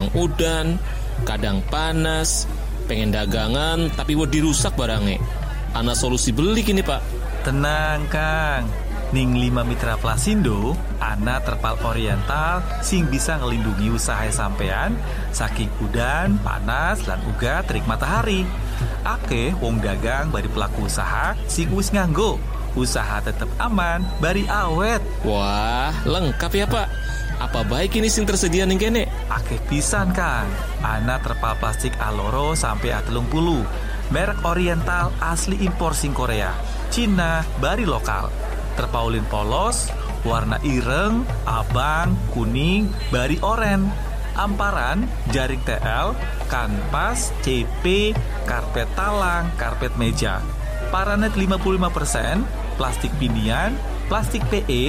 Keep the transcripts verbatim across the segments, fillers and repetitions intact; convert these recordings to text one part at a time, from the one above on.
kadang udan, kadang panas. Pengen dagangan tapi wedi rusak barangnya. Ana solusi beli kini pak. Tenang Kang, ning lima Mitra Plasindo, ana terpal oriental sing bisa ngelindungi usaha sampean saking udan, panas, lan uga terik matahari. Ake wong dagang bari pelaku usaha sing wis nganggo usaha tetep aman, bari awet. Wah, lengkap ya pak. Apa baik ini sing tersedia ning kene? Akeh pisan Kang. Ana terpal plastik Aloro sampai A telung puluh. Merek oriental asli impor sing Korea. Cina bari lokal. Terpaulin polos, warna ireng, abang, kuning, bari oren. Amparan, jaring T L, kanvas, C P, karpet talang, karpet meja. Paranet lima puluh lima persen, plastik pinian, plastik P E,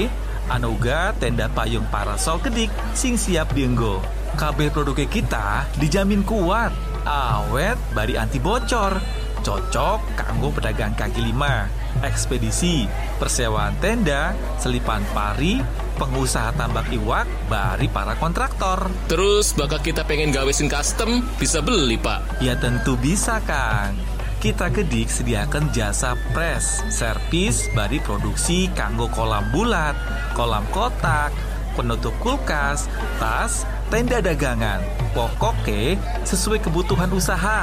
anuga tenda payung parasol kedik sing siap dienggo. Kabeh produknya kita dijamin kuat, awet, bari anti bocor. Cocok kanggo pedagang kaki lima, ekspedisi, persewaan tenda, selipan pari, pengusaha tambak iwak, bari para kontraktor. Terus bakal kita pengen gawe sing custom, bisa beli pak? Ya tentu bisa Kang. Kita Kedik sediakan jasa press, servis, bari produksi kanggo kolam bulat, kolam kotak, penutup kulkas, tas, tenda dagangan. Pokoknya sesuai kebutuhan usaha.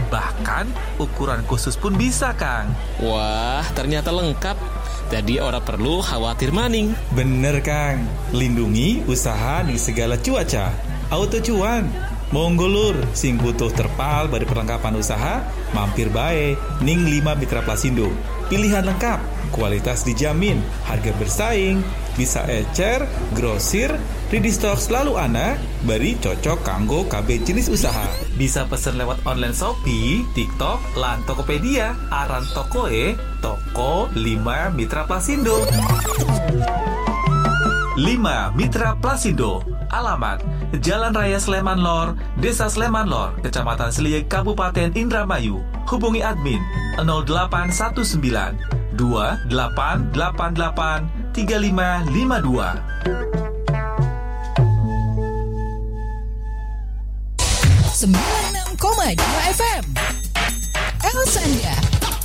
Bahkan ukuran khusus pun bisa Kang. Wah, ternyata lengkap. Jadi ora perlu khawatir maning. Bener Kang, lindungi usaha di segala cuaca. Auto cuan. Monggo lur, sing butuh terpal bari perlengkapan usaha, mampir bae ning lima Mitra Plasindo. Pilihan lengkap, kualitas dijamin, harga bersaing, bisa ecer, grosir, ready stock selalu ana, bari cocok kanggo K B jenis usaha. Bisa pesen lewat online Shopee, TikTok, lan Tokopedia. Aran tokoe, Toko lima Mitra Plasindo. lima Mitra Plasindo. Alamat Jalan Raya Sleman Lor, Desa Sleman Lor, Kecamatan Seliek, Kabupaten Indramayu. Hubungi admin nol delapan satu sembilan dua delapan delapan delapan tiga lima lima dua. sembilan puluh enam koma dua F M Elsanda.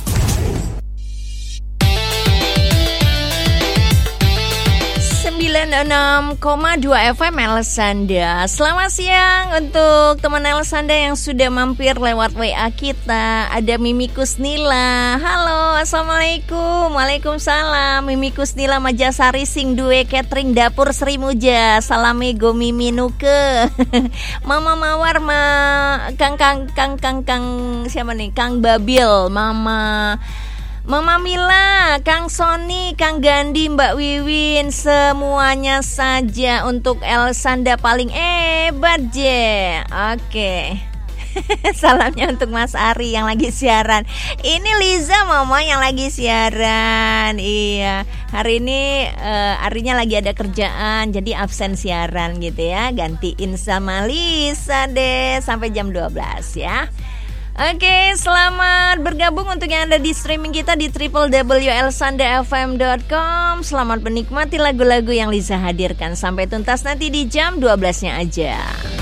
sembilan puluh enam koma dua F M Elsanda. Selamat siang untuk teman Elsanda yang sudah mampir lewat W A kita. Ada Mimi Kusnila. Halo, assalamualaikum. Waalaikumsalam. Mimi Kusnila Majasari sing duwe catering dapur Sri Muja. Salame go Mimi nuke. Mama Mawar ma Kang Kang Kang Kang Kang siapa nih? Kang Babil, Mama Mama Mila, Kang Sony, Kang Gandhi, Mbak Wiwin, semuanya saja untuk Elsanda paling hebat je. Oke. Salamnya untuk Mas Ari yang lagi siaran. Ini Liza mama yang lagi siaran. Iya. Hari ini uh, Arinya lagi ada kerjaan, jadi absen siaran gitu ya. Gantiin sama Lisa deh sampai jam dua belas ya. Oke, selamat bergabung untuk yang ada di streaming kita di w w w titik elsanda f m titik com. Selamat menikmati lagu-lagu yang Liza hadirkan sampai tuntas nanti di jam dua belas-nya aja.